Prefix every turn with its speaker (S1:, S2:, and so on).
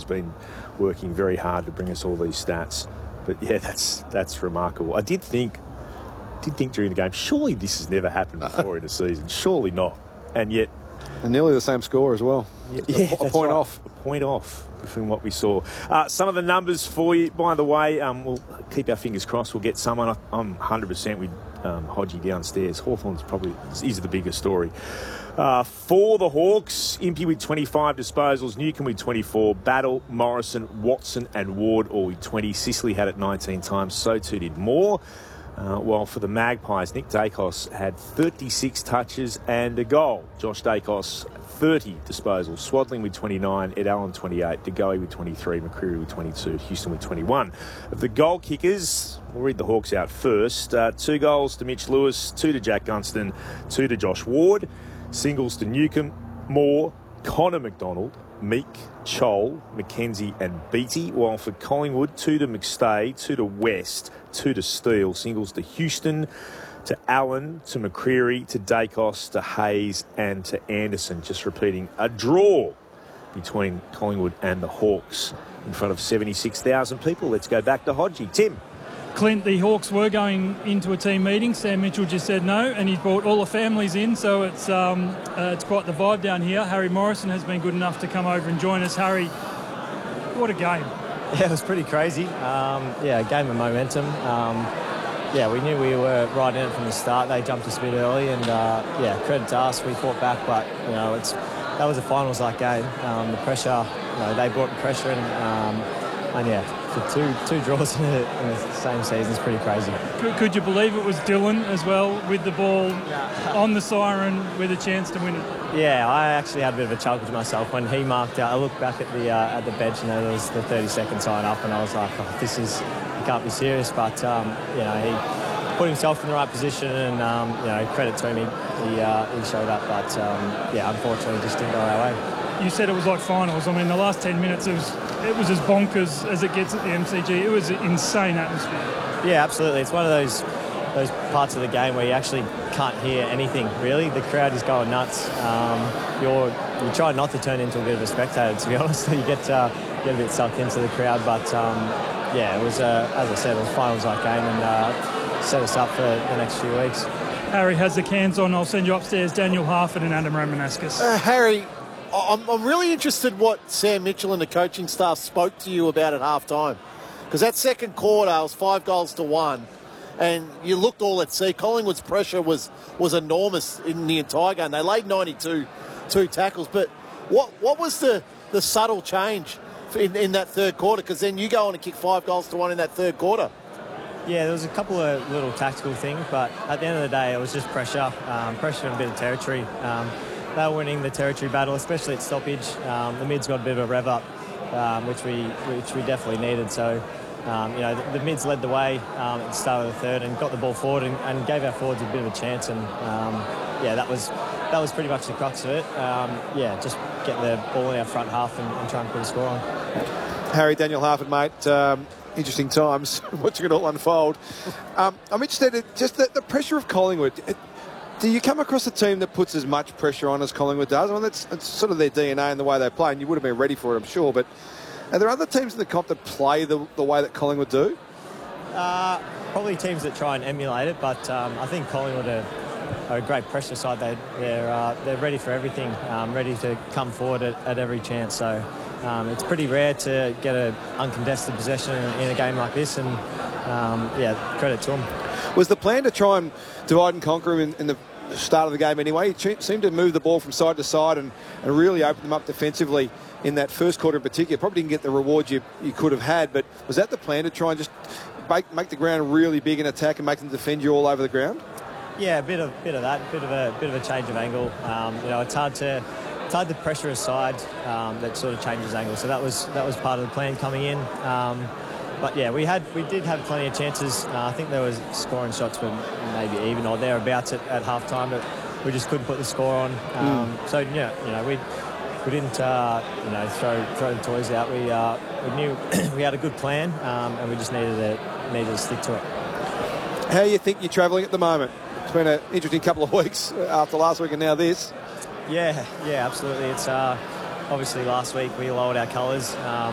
S1: has been working very hard to bring us all these stats. But yeah, that's remarkable. I did think during the game, surely this has never happened before in a season. Surely not. And yet...
S2: And nearly the same score as well.
S1: Yeah,
S2: a point off.
S1: A point off from what we saw. Some of the numbers for you, by the way, we'll keep our fingers crossed. We'll get someone. I'm 100% with Hodgie downstairs. Hawthorn's probably is the bigger story. For the Hawks, Impey with 25 disposals, Newcombe with 24, Battle, Morrison, Watson and Ward all with 20. Sicily had it 19 times, so too did Moore. While for the Magpies, Nick Dacos had 36 touches and a goal. Josh Dacos, 30 disposals. Swadling with 29, Ed Allen 28, DeGoey with 23, McCreary with 22, Houston with 21. Of the goal kickers, we'll read the Hawks out first. 2 goals to Mitch Lewis, 2 to Jack Gunston, 2 to Josh Ward. Singles to Newcombe, Moore, Connor McDonald, Meek, Chol, McKenzie and Beattie, while for Collingwood, 2 to McStay, 2 to West, 2 to Steele, singles to Houston, to Allen, to McCreary, to Dacos, to Hayes and to Anderson. Just repeating, a draw between Collingwood and the Hawks in front of 76,000 people. Let's go back to Hodgie. Tim.
S3: Clint, the Hawks were going into a team meeting. Sam Mitchell just said no, and he's brought all the families in, so it's quite the vibe down here. Harry Morrison has been good enough to come over and join us. Harry, what a game.
S4: Yeah, it was pretty crazy. A game of momentum. We knew we were right in it from the start. They jumped us a bit early, and credit to us. We fought back, but that was a finals-like game. The pressure, they brought the pressure in, for two draws in the same season is pretty crazy.
S3: Could you believe it was Dylan as well with the ball on the siren with a chance to win it?
S4: Yeah, I actually had a bit of a chuckle to myself when he marked out. I looked back at the bench and there was the 30-second sign up, and I was like, you can't be serious. But he put himself in the right position, and credit to him, he showed up. But unfortunately, it just didn't go our way.
S3: You said it was like finals. I mean, the last 10 minutes it was as bonkers as it gets at the MCG. It was an insane atmosphere.
S4: Yeah, absolutely. It's one of those parts of the game where you actually can't hear anything, really. The crowd is going nuts. You try not to turn into a bit of a spectator, to be honest. You get a bit sucked into the crowd. But, it was, as I said, it was a finals-like game, and set us up for the next few weeks.
S3: Harry has the cans on. I'll send you upstairs. Daniel Harford and Adam Romanascus.
S5: Harry, I'm really interested what Sam Mitchell and the coaching staff spoke to you about at half-time. Because that second quarter was 5 goals to 1. And you looked all at sea. Collingwood's pressure was enormous in the entire game. They laid 92 tackles. But what was the subtle change in that third quarter? Because then you go on and kick 5 goals to 1 in that third quarter.
S4: Yeah, there was a couple of little tactical things. But at the end of the day, it was just pressure. Pressure and a bit of territory. They were winning the territory battle, especially at stoppage. The mids got a bit of a rev up, which we definitely needed. So, the mids led the way at the start of the third and got the ball forward and gave our forwards a bit of a chance. And that was pretty much the crux of it. Just get the ball in our front half and try and put a score on.
S2: Harry, Daniel Harford, mate. Interesting times watching it all unfold. I'm interested in just the pressure of Collingwood. Do you come across a team that puts as much pressure on as Collingwood does? I mean, it's sort of their DNA and the way they play, and you would have been ready for it, I'm sure. But are there other teams in the comp that play the way that Collingwood do?
S4: Probably teams that try and emulate it, but I think Collingwood are a great pressure side. They're ready for everything, ready to come forward at every chance. So it's pretty rare to get an uncontested possession in a game like this, and credit to them.
S2: Was the plan to try and divide and conquer him in the start of the game anyway? He seemed to move the ball from side to side and really open them up defensively in that first quarter in particular. Probably didn't get the rewards you could have had, but was that the plan, to try and just make the ground really big in attack and make them defend you all over the ground?
S4: Yeah, a bit of that, bit of a change of angle. It's hard to pressure a side that sort of changes angle. So that was part of the plan coming in. But yeah, we did have plenty of chances. I think there was scoring shots were maybe even or thereabouts at half time, but we just couldn't put the score on. We didn't throw the toys out. We knew we had a good plan, and we just needed to stick to it.
S2: How do you think you're travelling at the moment? It's been an interesting couple of weeks after last week and now this.
S4: Yeah, absolutely. It's obviously last week we lowered our colours.